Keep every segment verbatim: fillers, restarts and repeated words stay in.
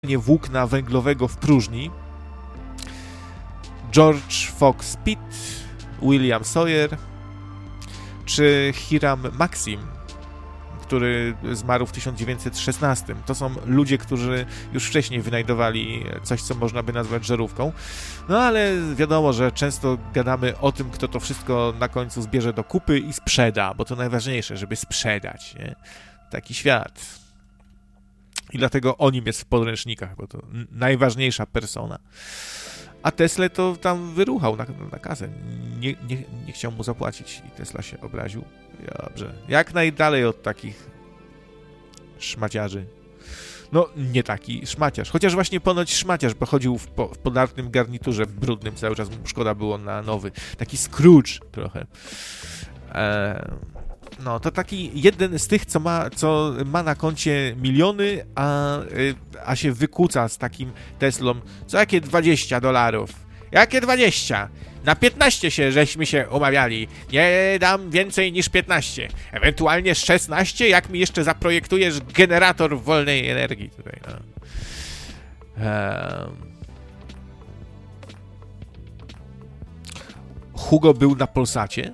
włókna węglowego w próżni. George Fox Pitt, William Sawyer czy Hiram Maxim, który zmarł w tysiąc dziewięćset szesnastym. To są ludzie, którzy już wcześniej wynajdowali coś, co można by nazwać żarówką. No ale wiadomo, że często gadamy o tym, kto to wszystko na końcu zbierze do kupy i sprzeda, bo to najważniejsze, żeby sprzedać, nie? Taki świat. I dlatego o nim jest w podręcznikach, bo to najważniejsza persona. A Tesla to tam wyruchał na, na kasę. Nie, nie, nie chciał mu zapłacić i Tesla się obraził. Dobrze. Jak najdalej od takich szmaciarzy. No, nie taki szmaciarz. Chociaż właśnie ponoć szmaciarz, bo chodził w, po, w podartym garniturze brudnym cały czas. Szkoda było na nowy. Taki Scrooge trochę. Eee, no, to taki jeden z tych, co ma, co ma na koncie miliony, a, a się wykłóca z takim Teslą. Co jakie dwadzieścia dolarów? Jakie dwadzieścia? Na piętnaście się żeśmy się umawiali. Nie dam więcej niż piętnaście. Ewentualnie szesnaście, jak mi jeszcze zaprojektujesz generator wolnej energii tutaj. No. Um. Hugo był na Polsacie.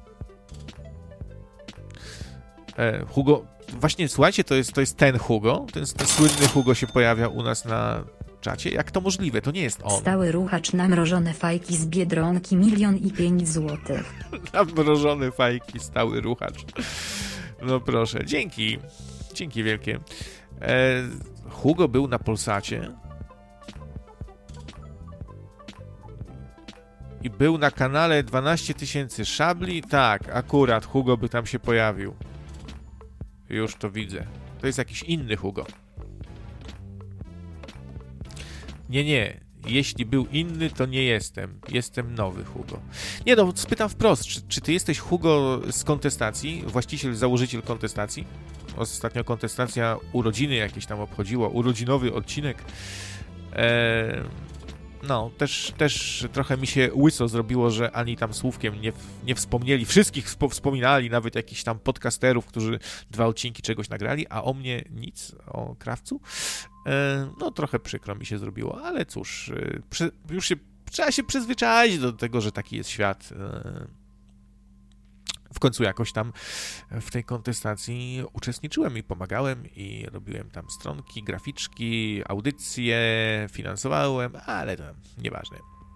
E, Hugo, właśnie słuchajcie, to jest, to jest ten Hugo. Ten, ten słynny Hugo się pojawia u nas na czacie. Jak to możliwe? To nie jest on. Stały ruchacz na mrożone fajki z Biedronki milion i pięć złotych. Na mrożone fajki, stały ruchacz. No proszę, dzięki. Dzięki wielkie. E, Hugo był na Polsacie. I był na kanale dwanaście tysięcy szabli. Tak, akurat Hugo by tam się pojawił. Już to widzę. To jest jakiś inny Hugo. Nie, nie. Jeśli był inny, to nie jestem. Jestem nowy Hugo. Nie no, spytam wprost. Czy, czy ty jesteś Hugo z Kontestacji? Właściciel, założyciel Kontestacji? Ostatnio Kontestacja urodziny jakieś tam obchodziła. Urodzinowy odcinek. Eee, no, też, też trochę mi się łyso zrobiło, że ani tam słówkiem nie, nie wspomnieli. Wszystkich wspominali, nawet jakichś tam podcasterów, którzy dwa odcinki czegoś nagrali, a o mnie nic, o Krawcu. No trochę przykro mi się zrobiło, ale cóż, już się, trzeba się przyzwyczaić do tego, że taki jest świat. W końcu jakoś tam w tej kontestacji uczestniczyłem i pomagałem i robiłem tam stronki, graficzki, audycje, finansowałem, ale to nieważne.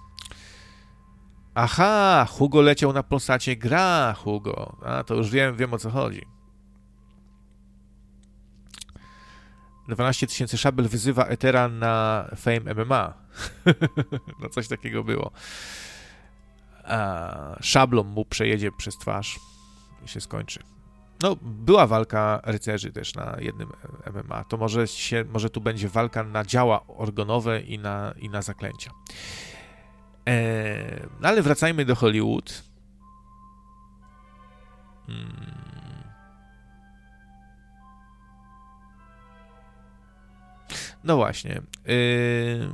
Aha, Hugo leciał na Polsacie, gra Hugo, a to już wiem, wiem o co chodzi. dwanaście tysięcy szabel wyzywa Etera na Fame M M A. No coś takiego było. A szablą mu przejedzie przez twarz i się skończy. No, była walka rycerzy też na jednym M M A. To może, się, może tu będzie walka na działa organowe i na, i na zaklęcia. Eee, ale wracajmy do Hollywood. Hmm. No właśnie. Yy...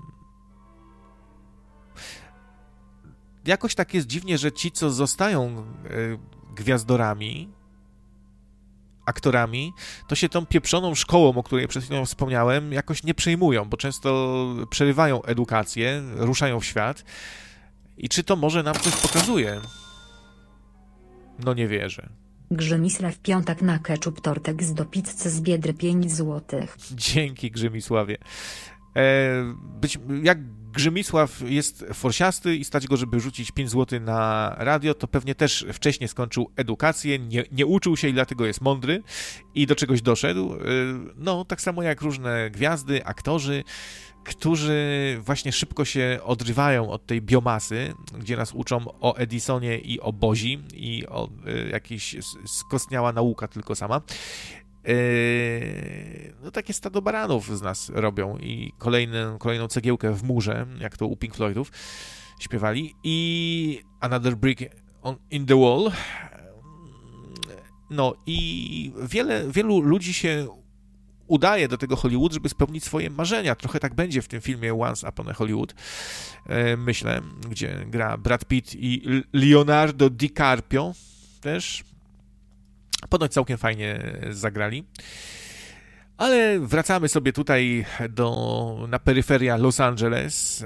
Jakoś tak jest dziwnie, że ci, co zostają yy, gwiazdorami, aktorami, to się tą pieprzoną szkołą, o której przed chwilą wspomniałem, jakoś nie przejmują, bo często przerywają edukację, ruszają w świat. I czy to może nam coś pokazuje? No nie wierzę. Grzymisław Piątak na ketchup tortex do pizzy z Biedry pięć złotych. Dzięki Grzymisławie. E, być, jak Grzymisław jest forsiasty i stać go, żeby rzucić pięć złotych na radio, to pewnie też wcześniej skończył edukację, nie, nie uczył się i dlatego jest mądry i do czegoś doszedł. E, no, tak samo jak różne gwiazdy, aktorzy, którzy właśnie szybko się odrywają od tej biomasy, gdzie nas uczą o Edisonie i o Bozi i o y, jakiejś skostniała nauka tylko sama. Yy, no takie stado baranów z nas robią i kolejny, kolejną cegiełkę w murze, jak to u Pink Floydów śpiewali. I Another Brick on, in the Wall. No i wiele, wielu ludzi się udaje do tego Hollywood, żeby spełnić swoje marzenia. Trochę tak będzie w tym filmie Once Upon a Hollywood, myślę, gdzie gra Brad Pitt i Leonardo DiCaprio też. Ponoć całkiem fajnie zagrali. Ale wracamy sobie tutaj do, na peryferia Los Angeles.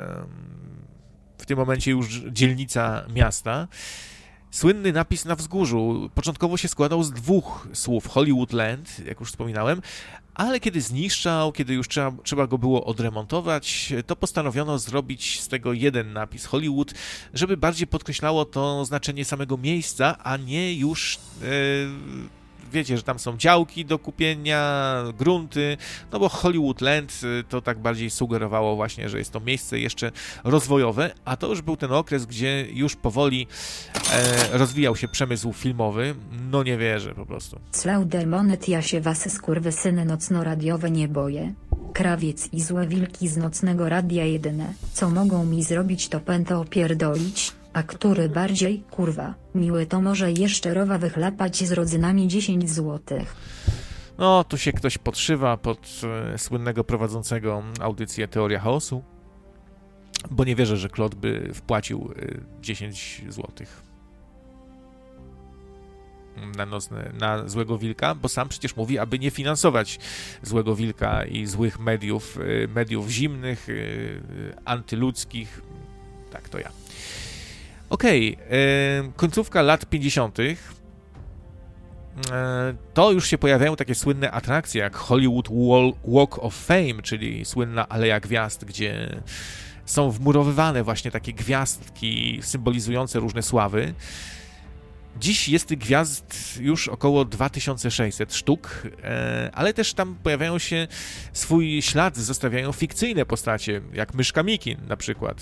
W tym momencie już dzielnica miasta. Słynny napis na wzgórzu początkowo się składał z dwóch słów, Hollywoodland, jak już wspominałem, ale kiedy zniszczał, kiedy już trzeba, trzeba go było odremontować, to postanowiono zrobić z tego jeden napis, Hollywood, żeby bardziej podkreślało to znaczenie samego miejsca, a nie już... Yy, wiecie, że tam są działki do kupienia, grunty, no bo Hollywoodland to tak bardziej sugerowało właśnie, że jest to miejsce jeszcze rozwojowe, a to już był ten okres, gdzie już powoli e, rozwijał się przemysł filmowy, no nie wierzę po prostu. Slaudermonet, ja się was skurwysyny nocno-radiowe nie boję. Krawiec i złe wilki z nocnego radia jedyne, co mogą mi zrobić, to pętę opierdolić. A który bardziej, kurwa, miły, to może jeszcze rowa wychlapać z rodzynami dziesięć złotych. No, tu się ktoś podszywa pod e, słynnego prowadzącego audycję Teoria Chaosu, bo nie wierzę, że Claude by wpłacił e, dziesięć złotych na, nocne, na Złego Wilka, bo sam przecież mówi, aby nie finansować Złego Wilka i złych mediów, e, mediów zimnych, e, antyludzkich. Tak, to ja. Okej, okay, końcówka lat pięćdziesiątych. To już się pojawiają takie słynne atrakcje jak Hollywood Walk of Fame, czyli słynna Aleja Gwiazd, gdzie są wmurowywane właśnie takie gwiazdki symbolizujące różne sławy. Dziś jest tych gwiazd już około dwa tysiące sześćset sztuk, ale też tam pojawiają się, swój ślad zostawiają fikcyjne postacie, jak Myszka Miki na przykład.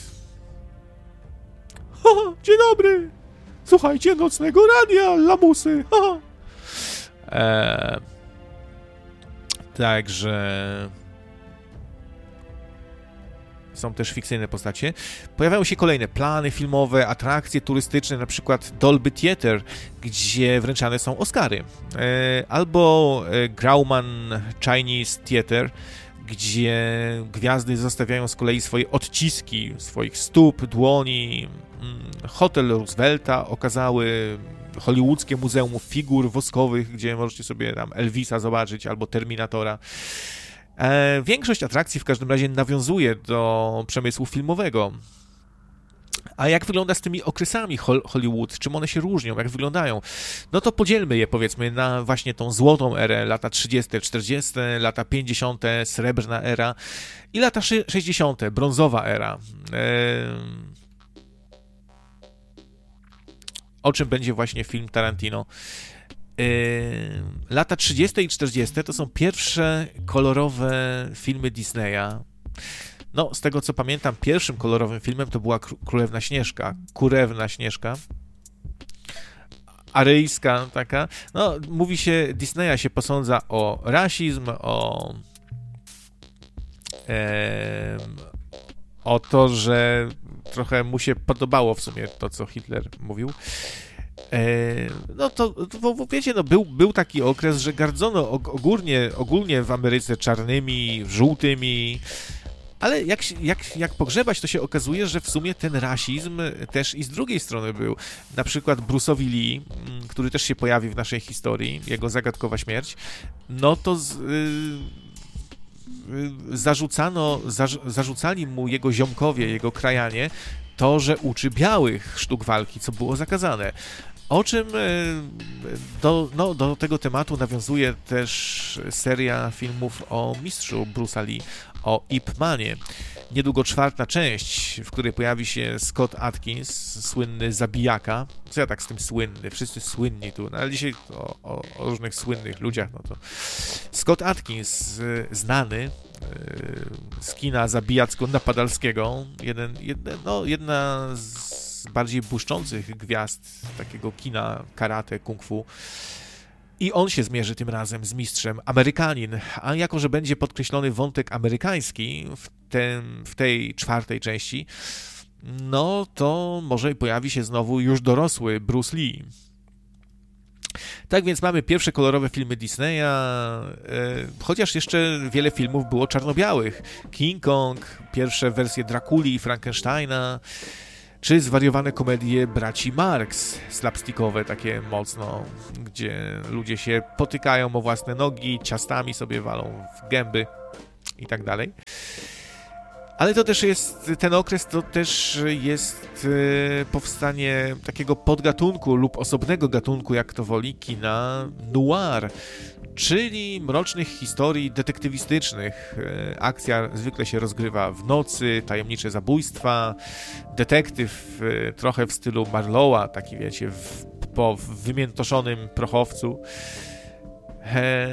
Ha, dzień dobry! Słuchajcie nocnego radia, lamusy! Ha. Eee, także są też fikcyjne postacie. Pojawiają się kolejne plany filmowe, atrakcje turystyczne, na przykład Dolby Theatre, gdzie wręczane są Oscary. Eee, albo Grauman Chinese Theatre, gdzie gwiazdy zostawiają z kolei swoje odciski swoich stóp, dłoni. Hotel Roosevelta okazały, hollywoodzkie muzeum figur woskowych, gdzie możecie sobie tam Elvisa zobaczyć albo Terminatora. E, większość atrakcji w każdym razie nawiązuje do przemysłu filmowego. A jak wygląda z tymi okresami Hollywood? Czym one się różnią? Jak wyglądają? No to podzielmy je, powiedzmy, na właśnie tą złotą erę, lata trzydzieste, czterdzieste, lata pięćdziesiąte, srebrna era i lata sześćdziesiąte, brązowa era. E, o czym będzie właśnie film Tarantino. Yy, lata trzydzieste i czterdzieste to są pierwsze kolorowe filmy Disneya. No, z tego co pamiętam, pierwszym kolorowym filmem to była Królewna Śnieżka. Kurewna Śnieżka. Aryjska taka. No, mówi się, Disneya się posądza o rasizm, o... E, o to, że trochę mu się podobało w sumie to, co Hitler mówił. E, no to, to wiecie, no był, był taki okres, że gardzono ogólnie, ogólnie w Ameryce czarnymi, żółtymi, ale jak, jak, jak pogrzebać, to się okazuje, że w sumie ten rasizm też i z drugiej strony był. Na przykład Bruce'owi Lee, który też się pojawi w naszej historii, jego zagadkowa śmierć, no to z, y, zarzucano, zarz, zarzucali mu jego ziomkowie, jego krajanie, to, że uczy białych sztuk walki, co było zakazane. O czym do, no, do tego tematu nawiązuje też seria filmów o mistrzu Bruce'a Lee, o Ip Manie. Niedługo czwarta część, w której pojawi się Scott Adkins, słynny zabijaka. Co ja tak z tym słynny? Wszyscy słynni tu, no ale dzisiaj o, o, o różnych słynnych ludziach, no to Scott Adkins, znany z kina zabijacko-napadalskiego, jeden, jeden, no, jedna z bardziej błyszczących gwiazd takiego kina karate, kung fu. I on się zmierzy tym razem z mistrzem Amerykanin, a jako że będzie podkreślony wątek amerykański w, tym, w tej czwartej części, no to może pojawi się znowu już dorosły Bruce Lee. Tak więc mamy pierwsze kolorowe filmy Disneya, chociaż jeszcze wiele filmów było czarno-białych. King Kong, pierwsze wersje Drakuli i Frankensteina, czy zwariowane komedie braci Marx, slapstickowe, takie mocno, gdzie ludzie się potykają o własne nogi, ciastami sobie walą w gęby i tak dalej. Ale to też jest, ten okres to też jest e, powstanie takiego podgatunku lub osobnego gatunku, jak to woli, kina noir, czyli mrocznych historii detektywistycznych. E, akcja zwykle się rozgrywa w nocy, tajemnicze zabójstwa, detektyw e, trochę w stylu Marlowa, taki wiecie, w, po wymiętoszonym prochowcu. E,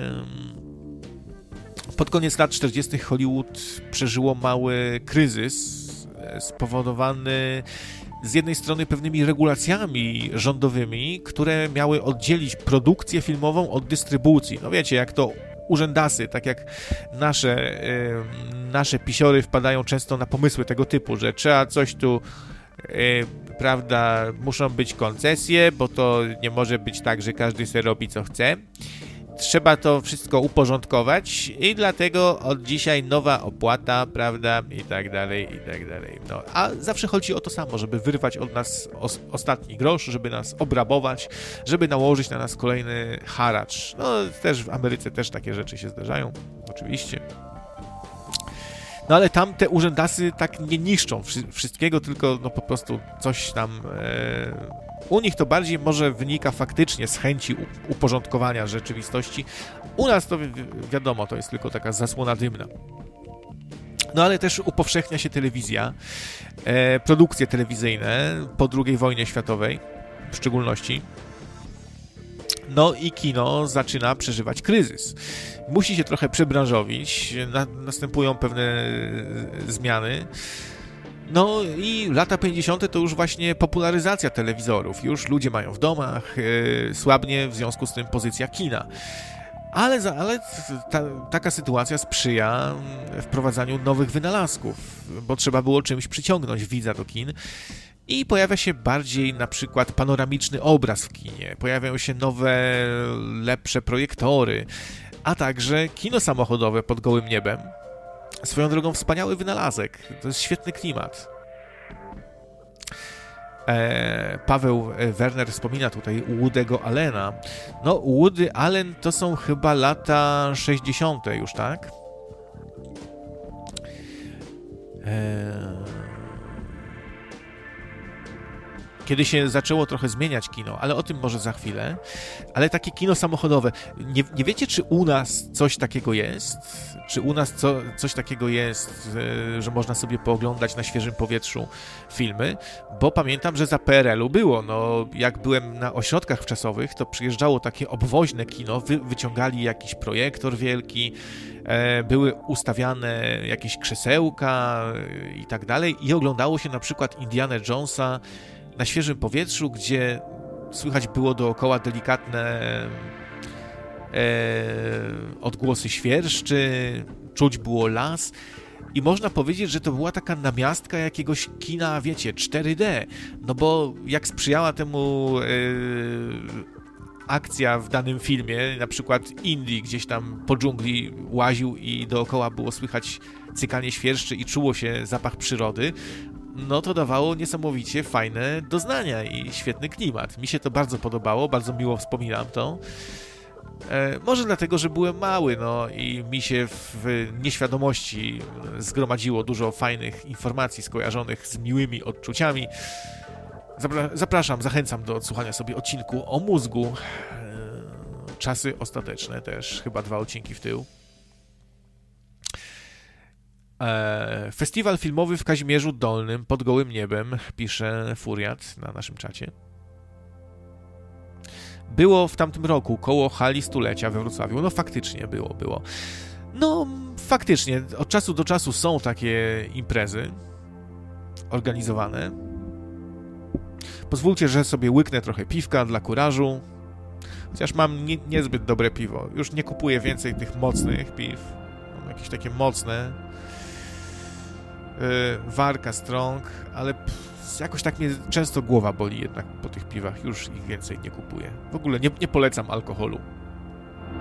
Pod koniec lat czterdziestych Hollywood przeżyło mały kryzys spowodowany z jednej strony pewnymi regulacjami rządowymi, które miały oddzielić produkcję filmową od dystrybucji. No wiecie, jak to urzędasy, tak jak nasze, yy, nasze pisiory wpadają często na pomysły tego typu, że trzeba coś tu, yy, prawda, muszą być koncesje, bo to nie może być tak, że każdy sobie robi co chce. Trzeba to wszystko uporządkować i dlatego od dzisiaj nowa opłata, prawda, i tak dalej, i tak dalej. No, a zawsze chodzi o to samo, żeby wyrwać od nas os- ostatni grosz, żeby nas obrabować, żeby nałożyć na nas kolejny haracz. No, też w Ameryce też takie rzeczy się zdarzają, oczywiście. No ale tam te urzędasy tak nie niszczą wszy- wszystkiego, tylko no po prostu coś tam... E- U nich to bardziej może wynika faktycznie z chęci uporządkowania rzeczywistości. U nas to wi- wiadomo, to jest tylko taka zasłona dymna. No ale też upowszechnia się telewizja, e, produkcje telewizyjne po drugiej wojnie światowej w szczególności. No i kino zaczyna przeżywać kryzys. Musi się trochę przebranżowić, na, następują pewne zmiany. No i lata pięćdziesiąte to już właśnie popularyzacja telewizorów. Już ludzie mają w domach, yy, słabnie w związku z tym pozycja kina. Ale, za, ale ta, taka sytuacja sprzyja wprowadzaniu nowych wynalazków, bo trzeba było czymś przyciągnąć widza do kin. I pojawia się bardziej na przykład panoramiczny obraz w kinie, pojawiają się nowe, lepsze projektory, a także kino samochodowe pod gołym niebem. Swoją drogą wspaniały wynalazek, to jest świetny klimat. E, Paweł Werner wspomina tutaj Woody'ego Allena. No, Woody Allen to są chyba lata sześćdziesiąte już, tak? E... Kiedy się zaczęło trochę zmieniać kino, ale o tym może za chwilę. Ale takie kino samochodowe. Nie, nie wiecie, czy u nas coś takiego jest? Czy u nas co, coś takiego jest, że można sobie pooglądać na świeżym powietrzu filmy? Bo pamiętam, że za P R L u było. No, jak byłem na ośrodkach wczasowych, to przyjeżdżało takie obwoźne kino, wy, wyciągali jakiś projektor wielki, e, były ustawiane jakieś krzesełka e, i tak dalej i oglądało się na przykład Indiana Jonesa na świeżym powietrzu, gdzie słychać było dookoła delikatne e, odgłosy świerszczy, czuć było las i można powiedzieć, że to była taka namiastka jakiegoś kina, wiecie, cztery D, no bo jak sprzyjała temu e, akcja w danym filmie, na przykład Indy gdzieś tam po dżungli łaził i dookoła było słychać cykanie świerszczy i czuło się zapach przyrody, no to dawało niesamowicie fajne doznania i świetny klimat. Mi się to bardzo podobało, bardzo miło wspominam to. E, może dlatego, że byłem mały, no i mi się w nieświadomości zgromadziło dużo fajnych informacji skojarzonych z miłymi odczuciami. Zapra- zapraszam, zachęcam do odsłuchania sobie odcinku o mózgu. E, czasy ostateczne też, chyba dwa odcinki w tył. Festiwal filmowy w Kazimierzu Dolnym pod gołym niebem, pisze Furiat na naszym czacie. Było w tamtym roku koło hali stulecia we Wrocławiu. No faktycznie było, było. No faktycznie, od czasu do czasu są takie imprezy organizowane. Pozwólcie, że sobie łyknę trochę piwka dla kurażu. Chociaż mam nie, niezbyt dobre piwo. Już nie kupuję więcej tych mocnych piw. Mam jakieś takie mocne. Warka Strong, ale pff, jakoś tak mnie często głowa boli jednak po tych piwach, już ich więcej nie kupuję. W ogóle nie, nie polecam alkoholu.